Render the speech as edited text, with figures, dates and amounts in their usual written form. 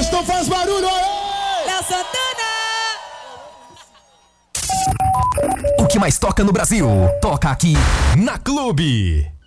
então faz barulho aí! Léo Santana! O que mais toca no Brasil, toca aqui na Clube.